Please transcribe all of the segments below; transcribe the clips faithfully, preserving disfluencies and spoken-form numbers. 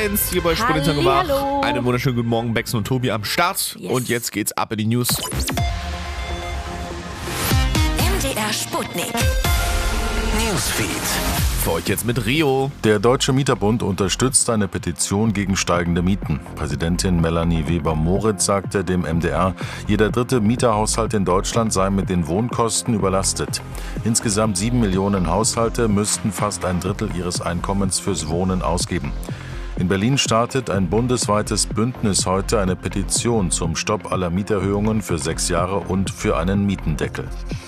eins hier bei Sputnik gemacht. Hallihallo. Einen wunderschönen guten Morgen, Bex und Tobi am Start. Yes. Und jetzt geht's ab in die News. M D R Sputnik. Newsfeed. Für euch jetzt mit Rio. Der Deutsche Mieterbund unterstützt eine Petition gegen steigende Mieten. Präsidentin Melanie Weber-Moritz sagte dem M D R, jeder dritte Mieterhaushalt in Deutschland sei mit den Wohnkosten überlastet. Insgesamt sieben Millionen Haushalte müssten fast ein Drittel ihres Einkommens fürs Wohnen ausgeben. In Berlin startet ein bundesweites Bündnis heute eine Petition zum Stopp aller Mieterhöhungen für sechs Jahre und für einen Mietendeckel.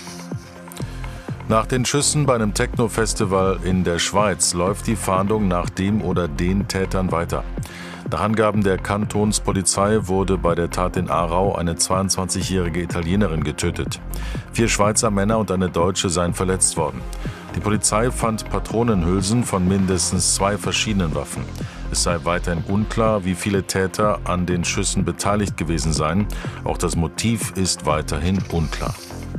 Nach den Schüssen bei einem Techno-Festival in der Schweiz läuft die Fahndung nach dem oder den Tätern weiter. Nach Angaben der Kantonspolizei wurde bei der Tat in Aarau eine zweiundzwanzigjährige Italienerin getötet. Vier Schweizer Männer und eine Deutsche seien verletzt worden. Die Polizei fand Patronenhülsen von mindestens zwei verschiedenen Waffen. Es sei weiterhin unklar, wie viele Täter an den Schüssen beteiligt gewesen seien. Auch das Motiv ist weiterhin unklar.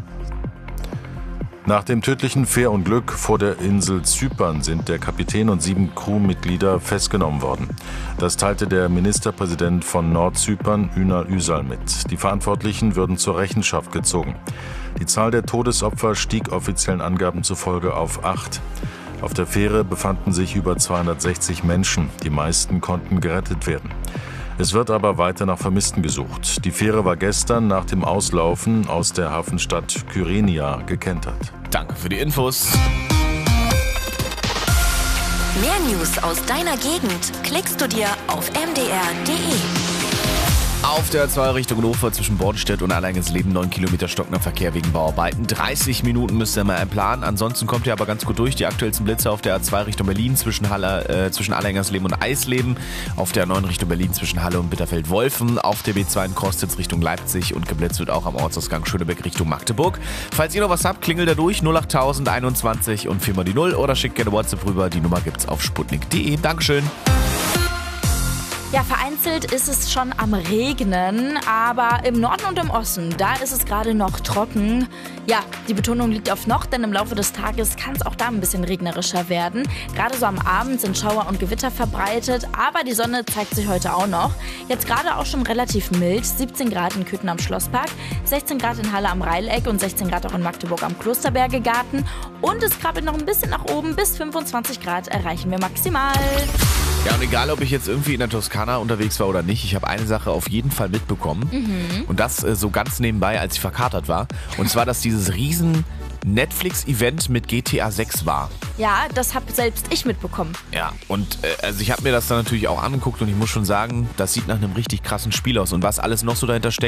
Nach dem tödlichen Fährunglück vor der Insel Zypern sind der Kapitän und sieben Crewmitglieder festgenommen worden. Das teilte der Ministerpräsident von Nordzypern, Ünal Üsal, mit. Die Verantwortlichen würden zur Rechenschaft gezogen. Die Zahl der Todesopfer stieg offiziellen Angaben zufolge auf acht. Auf der Fähre befanden sich über zweihundertsechzig Menschen. Die meisten konnten gerettet werden. Es wird aber weiter nach Vermissten gesucht. Die Fähre war gestern nach dem Auslaufen aus der Hafenstadt Kyrenia gekentert. Danke für die Infos. Mehr News aus deiner Gegend klickst du dir auf m d r punkt d e. Auf der A zwei Richtung Hannover zwischen Bornstedt und Allerlingen neun Kilometer stockender Verkehr wegen Bauarbeiten. dreißig Minuten müsst ihr mal einplanen. Ansonsten kommt ihr aber ganz gut durch. Die aktuellsten Blitze auf der A zwei Richtung Berlin zwischen, Halle, äh, zwischen Allerlingen und Eisleben. Auf der A neun Richtung Berlin zwischen Halle und Bitterfeld-Wolfen. Auf der B zwei in Kostitz Richtung Leipzig und geblitzt wird auch am Ortsausgang Schönebeck Richtung Magdeburg. Falls ihr noch was habt, klingelt da durch null acht null null einundzwanzig und viermal die null oder schickt gerne WhatsApp rüber. Die Nummer gibt's auf sputnik punkt d e. Dankeschön. Ja, vereinzelt ist es schon am Regnen, aber im Norden und im Osten, da ist es gerade noch trocken. Ja, die Betonung liegt auf noch, denn im Laufe des Tages kann es auch da ein bisschen regnerischer werden. Gerade so am Abend sind Schauer und Gewitter verbreitet, aber die Sonne zeigt sich heute auch noch. Jetzt gerade auch schon relativ mild, siebzehn Grad in Köthen am Schlosspark, sechzehn Grad in Halle am Reileck und sechzehn Grad auch in Magdeburg am Klosterbergegarten. Und es krabbelt noch ein bisschen nach oben, bis fünfundzwanzig Grad erreichen wir maximal. Ja, und egal, ob ich jetzt irgendwie in der Toskana unterwegs war oder nicht, ich habe eine Sache auf jeden Fall mitbekommen. Mhm. Und das äh, so ganz nebenbei, als ich verkatert war. Und zwar, dass dieses riesen Netflix-Event mit G T A sechs war. Ja, das habe selbst ich mitbekommen. Ja, und äh, also ich habe mir das dann natürlich auch angeguckt und ich muss schon sagen, das sieht nach einem richtig krassen Spiel aus. Und was alles noch so dahinter steckt,